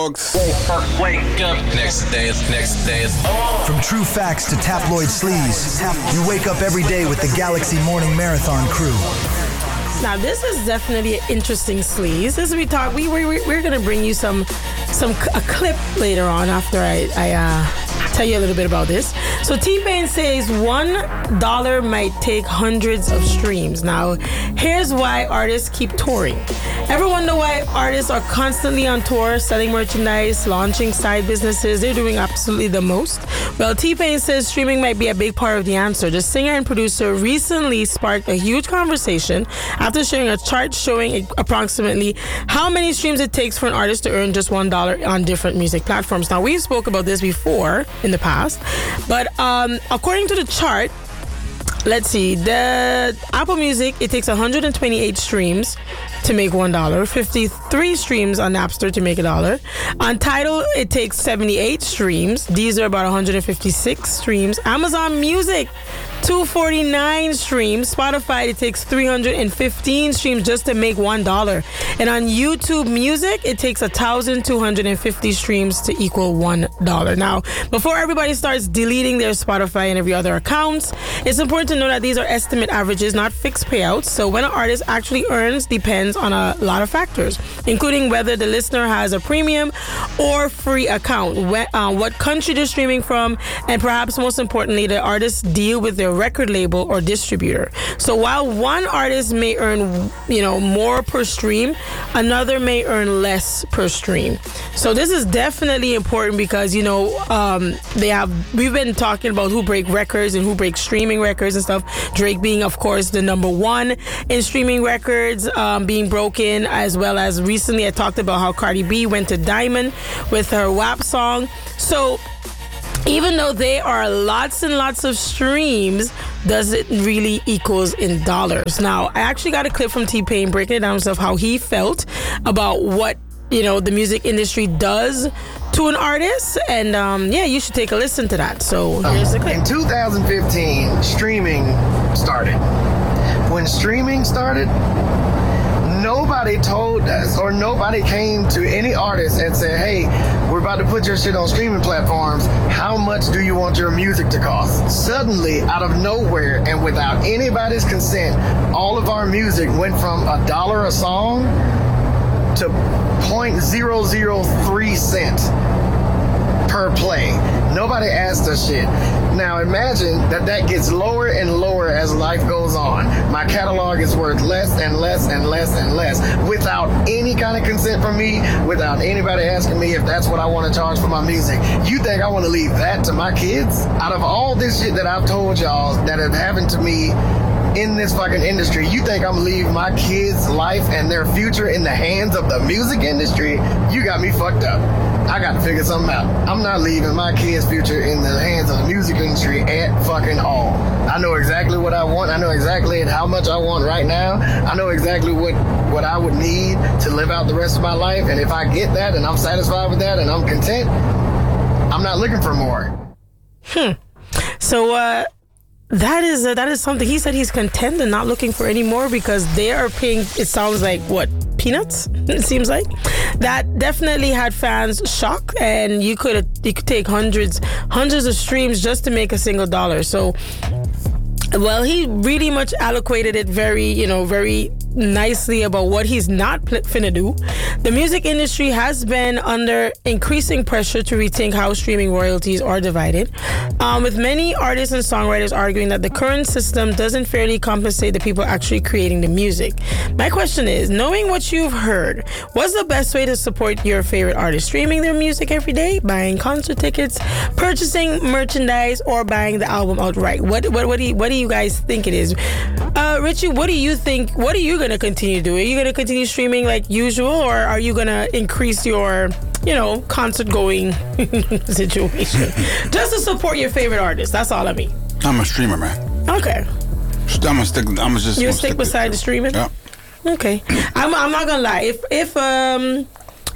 Wake up. Next day is on. From true facts to tabloid sleaze, you wake up every day with the Galaxy Morning Marathon crew. Now, this is definitely an interesting sleaze. As we talk, we're going to bring you a clip later on after I tell you a little bit about this. So T-Pain says $1 might take hundreds of streams. Now, here's why artists keep touring. Ever wonder why artists are constantly on tour, selling merchandise, launching side businesses? They're doing absolutely the most. Well, T-Pain says streaming might be a big part of the answer. The singer and producer recently sparked a huge conversation after sharing a chart showing approximately how many streams it takes for an artist to earn just $1 on different music platforms. Now, we spoke about this before in the past, but according to the chart, let's see, the Apple Music, it takes 128 streams to make $1, 53 streams on Napster to make $1. On Tidal, it takes 78 streams. These are about 156 streams. Amazon Music, 249 streams. Spotify, it takes 315 streams just to make $1. And on YouTube Music, it takes 1,250 streams to equal $1. Now, before everybody starts deleting their Spotify and every other accounts, it's important to know that these are estimate averages, not fixed payouts. So when an artist actually earns depends on a lot of factors, including whether the listener has a premium or free account, what country they're streaming from, and perhaps most importantly, the artist's deal with their record label or distributor. So while one artist may earn, more per stream, another may earn less per stream. So this is definitely important because, we've been talking about who break records and who break streaming records and stuff. Drake being, of course, the number one in streaming records, being broken, as well as recently I talked about how Cardi B went to Diamond with her WAP song. So even though there are lots and lots of streams, does it really equals in dollars? Now, I actually got a clip from T-Pain breaking it down of how he felt about what, the music industry does to an artist. And you should take a listen to that. So here's the clip. In 2015, streaming started. When streaming started, nobody told us or nobody came to any artist and said, hey, we're about to put your shit on streaming platforms. How much do you want your music to cost? Suddenly, out of nowhere and without anybody's consent, all of our music went from $1 a song to 0.003 cents per play. Nobody asked us shit. Now imagine that gets lower and lower as life goes on. My catalog is worth less and less and less and less without any kind of consent from me, without anybody asking me if that's what I want to charge for my music. You think I want to leave that to my kids? Out of all this shit that I've told y'all that have happened to me in this fucking industry, you think I'm gonna leave my kids' life and their future in the hands of the music industry? You got me fucked up. I got to figure something out. I'm not leaving my kids' future in the hands of the music industry at fucking all. I know exactly what I want. I know exactly how much I want right now. I know exactly what I would need to live out the rest of my life. And if I get that and I'm satisfied with that and I'm content, I'm not looking for more. So, that is something. He said he's content and not looking for any more because they are paying, it sounds like, what, peanuts? It seems like. That definitely had fans shocked, and you could take hundreds of streams just to make a single dollar. So, well, he really much allocated it very nicely about what he's not finna do. The music industry has been under increasing pressure to rethink how streaming royalties are divided, with many artists and songwriters arguing that the current system doesn't fairly compensate the people actually creating the music. My question is, knowing what you've heard, what's the best way to support your favorite artist? Streaming their music every day, buying concert tickets, purchasing merchandise, or buying the album outright? What do you guys think it is? Richie, what do you think? What are you going to continue to do? Are you going to continue streaming like usual, or are you going to increase your, concert going situation just to support your favorite artist? That's all I mean. I'm a streamer, man. Okay. You'll stick beside the streaming? Yeah. Okay. I'm not gonna lie. If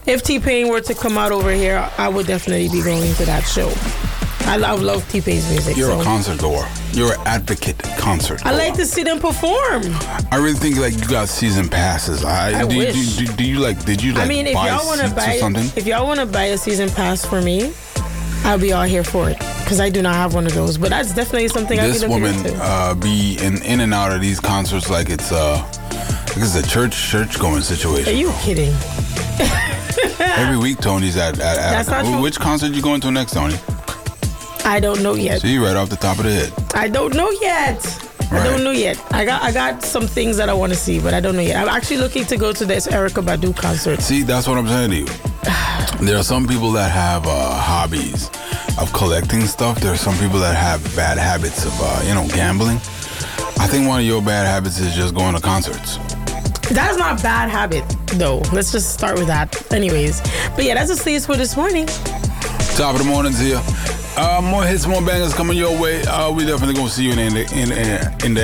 If T-Pain were to come out over here, I would definitely be going to that show. I love T-Pain's music. You're a concert goer. You're an advocate concert goer. I like to see them perform. I really think like you got season passes. I wish. Do you like? Did you like? I mean, if buy y'all want to seats buy, or something? if y'all want to buy a season pass for me, I'll be all here for it because I do not have one of those. But that's definitely something I'd be This looking woman into. be in and out of these concerts like it's a church going situation. Are you kidding? Every week, Tony's at That's not true. Which concert you going to next, Tony? I don't know yet. See, right off the top of the head. I don't know yet. Right. I don't know yet. I got some things that I want to see, but I don't know yet. I'm actually looking to go to this Erykah Badu concert. See, that's what I'm saying to you. There are some people that have hobbies of collecting stuff. There are some people that have bad habits of, gambling. I think one of your bad habits is just going to concerts. That is not a bad habit, though. Let's just start with that. Anyways. But yeah, that's the sleeves for this morning. Top of the morning's here. More hits, more bangers coming your way. We definitely gonna see you in the